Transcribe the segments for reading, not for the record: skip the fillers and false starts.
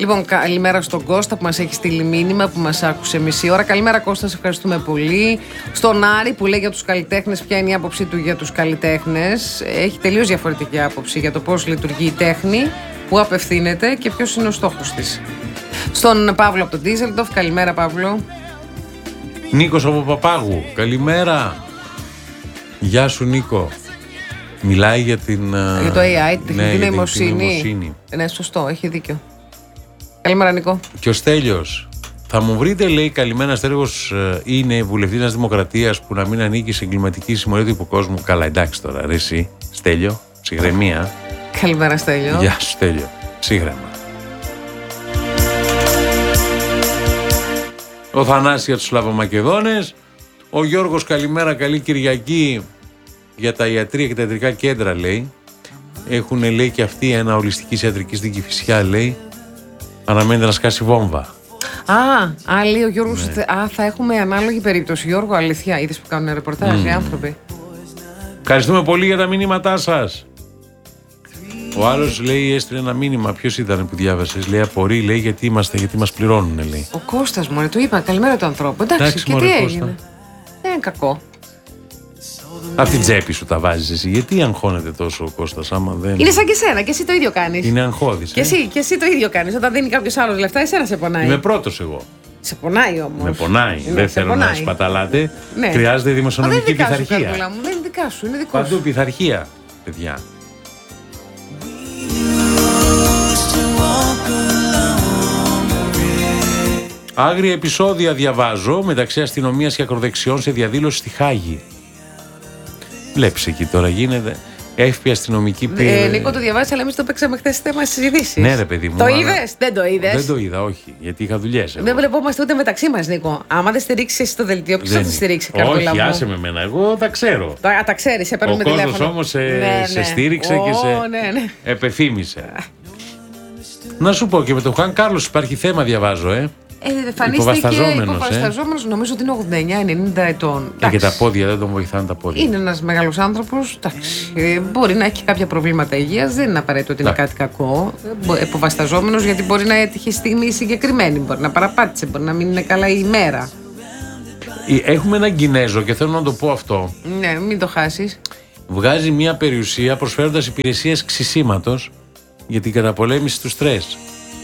Λοιπόν, καλημέρα στον Κώστα που μας έχει στείλει μήνυμα, που μας άκουσε μισή ώρα. Καλημέρα Κώστα, σε ευχαριστούμε πολύ. Στον Άρη που λέει για τους καλλιτέχνες, ποια είναι η άποψή του για τους καλλιτέχνες. Έχει τελείως διαφορετική άποψη για το πώς λειτουργεί η τέχνη, πού απευθύνεται και ποιος είναι ο στόχος της. Στον Παύλο από τον Ντίζελντοφ, καλημέρα Παύλο. Νίκος από Παπάγου, καλημέρα. Γεια σου Νίκο. Μιλάει για για το AI, την τεχνητή νοημοσύνη. Ναι, σωστό, έχει δίκιο. Καλημέρα Νίκο. Και ο Στέλιος. Θα μου βρείτε, λέει, καλημέρα Στέλιος, είναι βουλευτής της Δημοκρατίας που να μην ανήκει σε εγκληματική συμμορία του υποκόσμου. Καλά, εντάξει τώρα, ρε εσύ, Στέλιο, ψυχραιμία. Καλημέρα Στέλιο. Γεια σου Στέλιο, ψύχρεμα. Ο Θανάσης για τους Σλαβομακεδόνες. Ο Γιώργος, καλημέρα, καλή Κυριακή για τα ιατρία και τα ιατρικά κέντρα, λέει. Έχουν, λέει, και αυτοί ένα ολιστικής ιατρικής στην Κηφισιά, λέει. Αναμένεται να σκάσει βόμβα. Λέει ο Γιώργος, ναι. Θα έχουμε ανάλογη περίπτωση. Γιώργο, αλήθεια, είδες που κάνουν ρεπορτάζ οι άνθρωποι. Ευχαριστούμε πολύ για τα μηνύματά σας. Ο άλλος, λέει, έστειλε ένα μήνυμα. Ποιος ήταν που διάβασες? Λέει, απορεί, λέει, γιατί μας πληρώνουν, λέει. Ο Κώστας, μωρέ, του είπα, καλημέρα του ανθρώπου. Εντάξει, και τι έγινε? Δεν είναι κακό. Απ' την τσέπη σου τα βάζεις εσύ. Γιατί αγχώνεται τόσο ο Κώστας, άμα δεν. Είναι σαν και εσένα, και εσύ το ίδιο κάνεις. Είναι αγχώδης. Και εσύ το ίδιο κάνεις. Όταν δίνει κάποιος άλλος λεφτά, εσένα σε πονάει. Είμαι πρώτος εγώ. Σε πονάει όμως. Με πονάει. Δεν θέλω να σπαταλάτε. Ναι. Χρειάζεται δημοσιονομική πειθαρχία. Δεν είναι δικά σου, είναι δικό σου. Παντού πειθαρχία, παιδιά. Άγρια επεισόδια διαβάζω μεταξύ αστυνομίας και ακροδεξιών σε διαδήλωση στη Χάγη. Βλέπεις εκεί τώρα γίνεται. Έφυγε αστυνομική πήρε. Νίκο, το διαβάζει, αλλά εμείς το παίξαμε χθες θέμα στις ειδήσεις. Ναι, ρε παιδί μου. Το είδες? Δεν το είδες? Δεν το είδα, όχι. Γιατί είχα δουλειές. Δεν βλεπόμαστε ούτε μεταξύ μας, Νίκο. Άμα δεν στηρίξεις εσύ το δελτίο, ποιος θα τη στηρίξει, Καρδούλα μου? Όχι, άσε με εμένα. Εγώ τα ξέρω. Τα ξέρεις, σε παίρνουμε τηλέφωνο. Ο κόσμος όμως σε στήριξε και σε επεφήμισε. Να σου πω, και με τον Χαν Κάρλος υπάρχει θέμα, διαβάζω, υποβασταζόμενος, νομίζω ότι είναι 89-90 ετών. Και τα πόδια, δεν τον βοηθάνε τα πόδια. Είναι ένας μεγάλος άνθρωπος. Μπορεί να έχει κάποια προβλήματα υγείας, δεν είναι απαραίτητο ότι είναι κάτι κακό. Υποβασταζόμενος, γιατί μπορεί να έτυχε στιγμή συγκεκριμένη. Μπορεί να παραπάτησε, μπορεί να μην είναι καλά η ημέρα. Έχουμε έναν Κινέζο και θέλω να το πω αυτό. Ναι, μην το χάσεις. Βγάζει μια περιουσία προσφέροντας υπηρεσίες ξυσίματος για την καταπολέμηση του στρες.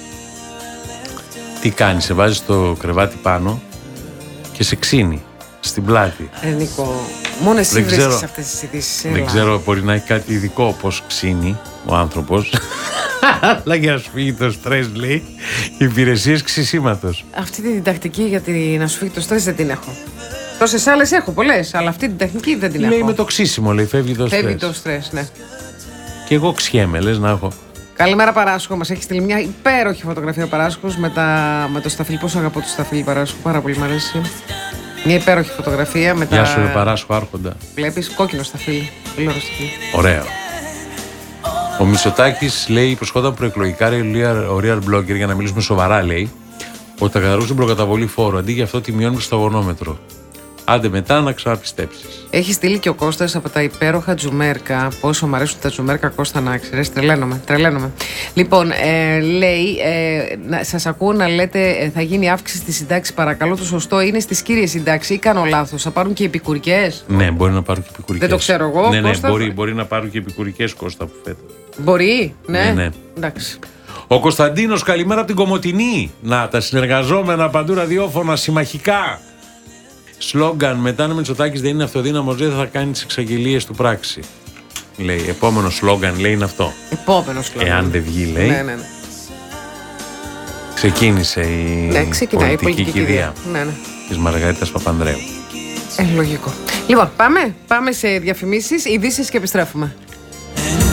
Τι κάνει, σε βάζει το κρεβάτι πάνω και σε ξύνει στην πλάτη. Νίκο, μόνο εσύ βρίσκεις αυτές τις ειδήσεις. Δεν ξέρω, μπορεί να έχει κάτι ειδικό πώς ξύνει ο άνθρωπος. Αλλά για να σου φύγει το στρες, λέει, υπηρεσίες ξυσίματος. Αυτή την τακτική για να σου φύγει το στρες δεν την έχω. Τόσες άλλες έχω πολλές, αλλά αυτή την τεχνική δεν την έχω. Λέει με το ξύσιμο, λέει, φεύγει το στρες. Φεύγει το στρες, ναι. Και εγώ ξιέμαι, λες να έχω. Καλημέρα Παράσχο, μας έχει στείλει μια υπέροχη φωτογραφία ο Παράσχος με το σταφύλι. Πόσο αγαπώ το σταφύλι Παράσχο, πάρα πολύ μου αρέσει. Μια υπέροχη φωτογραφία με Γεια σου, Παράσχο, άρχοντα. Βλέπεις, κόκκινο σταφύλι. Πολύ ωραίο σταφύλι. Ωραίο. Ο Μητσοτάκης, λέει, υποσχόταν προεκλογικά ο real blogger, για να μιλήσουμε σοβαρά, λέει, ότι θα καταργούν την προκαταβολή φόρου. Αντί για αυτό τη μειώνουν στο αγωνόμετρο. Άντε μετά να ξαναπιστέψεις. Έχει στείλει και ο Κώστας από τα υπέροχα τζουμέρκα. Πόσο μου αρέσουν τα τζουμέρκα, Κώστα, να ξέρεις. Τρελαίνομαι. Λοιπόν, λέει, σας ακούω να λέτε θα γίνει αύξηση στη συντάξη. Παρακαλώ, το σωστό είναι στις κύριες συντάξεις ή κάνω λάθος? Θα πάρουν και επικουρικές? Ναι, μπορεί να πάρουν και επικουρικές. Δεν το ξέρω εγώ. Ναι, Κώστα, μπορεί να πάρουν και επικουρικές, Κώστα, που φέτος. Μπορεί, ναι. Εντάξει. Ο Κωνσταντίνος, καλημέρα από την Κομοτηνή. Να, τα συνεργαζόμενα παντού ραδιόφωνα συμμαχικά. Σλόγγαν, μετά ο Μητσοτάκης δεν είναι αυτοδύναμος, δεν θα κάνει τις εξαγγελίες του πράξη. Λέει, επόμενο σλόγγαν, λέει, είναι αυτό. Επόμενο σλόγγαν. Εάν δεν βγει, λέει. Ναι. Ξεκίνησε η πολιτική κηδεία της Μαργαρίτας Παπανδρέου. Λογικό. Λοιπόν, πάμε σε διαφημίσεις, ειδήσεις και επιστρέφουμε.